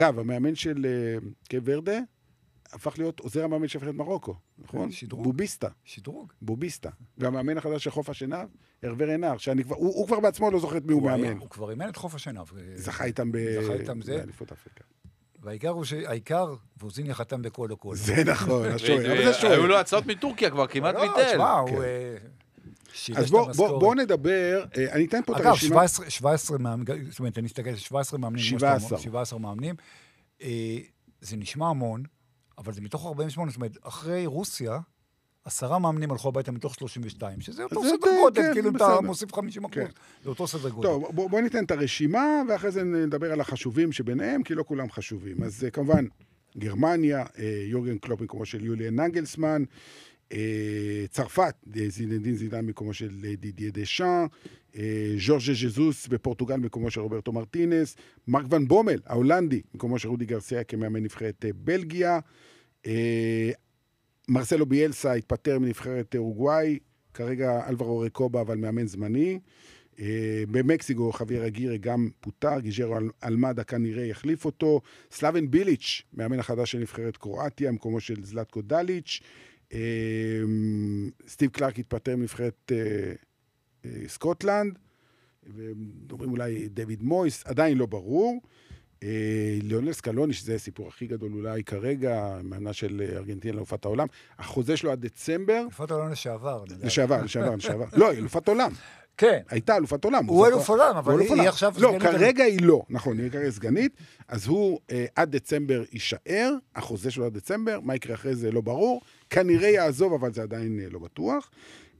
אגב, המאמן של קייב ורדה הפך להיות עוזר המאמן של נבחרת מרוקו, נכון? שדרוג. בוביסטה. שדרוג. בוביסטה. והמאמן החדש של חוף השנהב, הרבר עינר, הוא כבר בעצמו לא זוכר את מי הוא מאמן. הוא כבר אימן את חוף השנהב. זכה איתם באליפות אפריקה. והעיקר, ואוזיניה חתם בכל הכל. זה נכון, השוער. היו לו הצעות מטורקיה כבר, כמעט ביטל. תשמע, הוא... אז בואו נדבר, אני אתן פה את הרשימה. אגב, 17 מאמנים, זאת אומרת, אני אסתכל, 17 מאמנים. 17 מאמנים. זה נשמע המון, אבל זה מתוך 48, זאת אומרת, אחרי רוסיה, 10 מאמנים הלכו הביתה מתוך 32, שזה אותו סדר גודל, כאילו אתה מוסיף 50%, זה אותו סדר גודל. טוב, בואו ניתן את הרשימה, ואחרי זה נדבר על החשובים שביניהם, כי לא כולם חשובים. אז כמובן, גרמניה, יורגן קלופ מקומו של יוליאן נגלסמן, צרפת, זינדין זידן מקומו של דידיה דשאן, ז'ורג'ה ז'זוס בפורטוגל מקומו של רוברטו מרטינס, מרק ון בומל, ההולנדי, מקומו של רודי גרסיה כמאמן נבחרת בלגיה, מרסלו ביאלסה התפטר מנבחרת אורוגוואי, כרגע אלברו רקובה, אבל מאמן זמני, במקסיקו חוויר אגירה גם פוטר, גיג'רו אלמדה כנראה יחליף אותו, סלאבן ביליץ', מאמן החדש של נבחרת קרואטיה, מקומו של זלטקו דליץ', סטיב קלארק התפטר מנבחרת סקוטלנד, ודוברים אולי דויד מויס, עדיין לא ברור. ליאונל סקלוני, שזה הסיפור הכי גדול אולי כרגע, מאמנה של ארגנטינה לאלופת העולם, החוזה שלו עד דצמבר. אלופת העולם לשעבר. לשעבר. לא, אלופת עולם. כן. הייתה אלופת עולם. הוא אלוף עולם, אבל היא עכשיו סגנית. לא, כרגע היא לא, נכון, היא כרגע סגנית, אז הוא עד דצמבר יישאר, החוזה שלו עד דצמבר, מה יקרה אחרי זה לא ברור, כנראה יעזוב, אבל זה עדיין לא בטוח.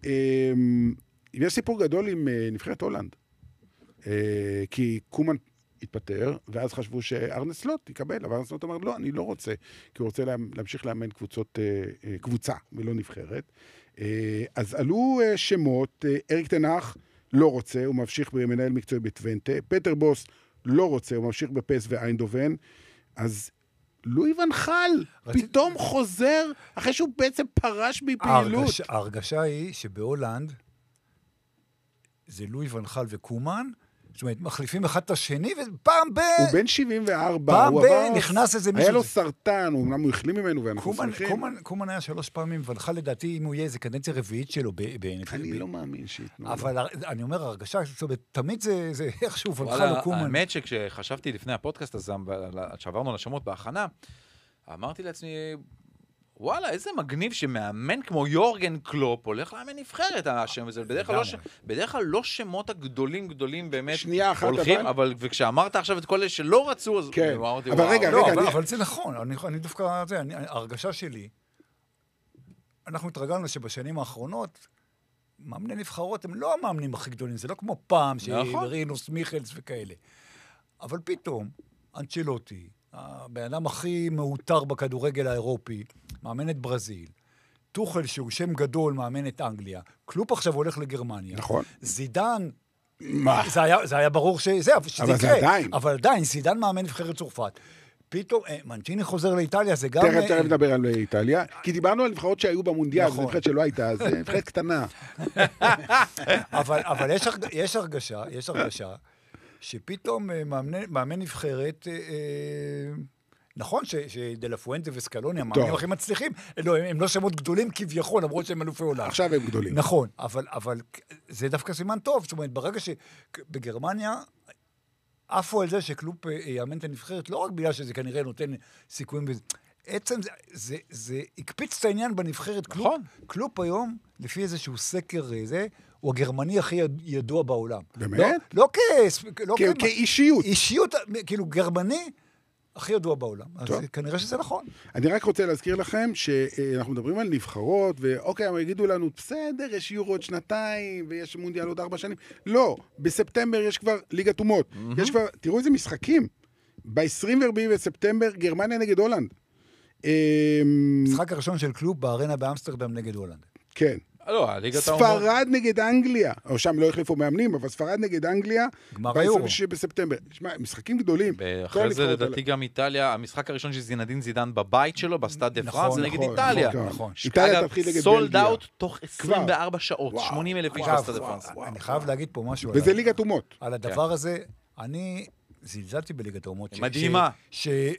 יש סיפור גדול עם נבחרת הולנד, כי קומן התפטר, ואז חשבו שארנה סלוט יקבל, אבל ארנה סלוט אמר, לא, אני לא רוצה, כי הוא רוצה להמשיך לאמן קבוצה ולא נבחרת. אז עלו שמות, אריק תנח לא רוצה, הוא ממשיך במנהל מקצועי בטוונטה, פטר בוס לא רוצה, הוא ממשיך בפס ואיינדובן, אז לואי ון חל פתאום חוזר, אחרי שהוא בעצם פרש בפעילות. ההרגשה היא שבהולנד, זה לואי ון חל וקומן, זאת אומרת, מחליפים אחד את השני, ופעם הוא בן 74. פעם נכנס איזה מישהו. היה לו סרטן, אומנם הוא החלים ממנו, ואנחנו שמחים. קומן היה 3 פעמים, ונחל לדעתי, אם הוא יהיה, זה קדנציה רביעית שלו. אני לא מאמין שיתנו. אבל אני אומר, הרגשה, זאת אומרת, תמיד זה איכשהו, ונחל או קומן. האמת שכשחשבתי לפני הפודקאסט הזה, שעברנו על השמות בהכנה, אמרתי לעצמי, וואלה, איזה מגניב שמאמן כמו יורגן קלופ הולך לאמן נבחרת השם, וזה בדרך כלל לא שמות הגדולים באמת הולכים, אבל וכשאמרת עכשיו את כל אלה שלא רצו, אז אמרתי, אבל רגע, אבל זה נכון, אני דווקא, ההרגשה שלי, אנחנו התרגלנו שבשנים האחרונות, מאמני נבחרות הם לא המאמנים הכי גדולים, זה לא כמו פעם, שרינוס, מיכלס וכאלה. אבל פתאום, אנצ'לוטי, הבן אדם הכי מאותר בכדורגל האירופי, מאמן את ברזיל, טוחל שהוא שם גדול, מאמן את אנגליה, קלופ עכשיו הולך לגרמניה. נכון. זידן, מה? זה היה ברור שזה אבל זה עדיין. אבל עדיין, זידן מאמן נבחרת צרפת. פתאום, מנצ'יני חוזר לאיטליה, זה גם... תכף נדבר על איטליה, כי דיברנו על נבחרות שהיו במונדיאל, זה נבחרת שלא הייתה, זה נבחרת קטנה. אבל יש הרגשה, שפתאום מאמן נבחרת, נכון שדלפואנטה וסקלוני, המאמנים הכי מצליחים, הם לא שמות גדולים כביכול, למרות שהם אלופי עולם. עכשיו הם גדולים. נכון, אבל זה דווקא סימן טוב, זאת אומרת, ברגע שבגרמניה, עפו על זה שקלופ יאמן את הנבחרת, לא רק בגלל שזה כנראה נותן סיכויים, עצם זה הקפיץ את העניין בנבחרת. קלופ היום, לפי איזשהו סקר זה, הוא הגרמני הכי ידוע בעולם. באמת? לא כאישיות. אישיות, כאילו גרמני הכי ידוע בעולם. אז כנראה שזה נכון. אני רק רוצה להזכיר לכם שאנחנו מדברים על נבחרות, ואוקיי, הם יגידו לנו, בסדר, יש יורו עוד 2 ויש מונדיאל עוד 4 שנים. לא, בספטמבר יש כבר ליגת אומות. יש כבר, תראו איזה משחקים. ב-24 בספטמבר, גרמניה נגד הולנד. משחק הראשון של קלופ בארנה באמסטרדם נגד הולנד. כן. לא, ספרד נגד אנגליה, או שם לא החליפו מאמנים, אבל ספרד נגד אנגליה, ב-26 בספטמבר. שמע, משחקים גדולים. אחרי זה לדעתי גם איטליה, המשחק הראשון של זינדין זידן בבית שלו, בסטאד דה פרנס, זה נגד איטליה. איטליה תתחיל נגד בלגיה. סולד אאוט תוך 24 שעות, 80,000 איש בסטאד דה פרנס. אני חייב להגיד פה משהו. וזה ליגת אומות. על הדבר הזה, אני זלזלתי בליגת האומות. מדהימה.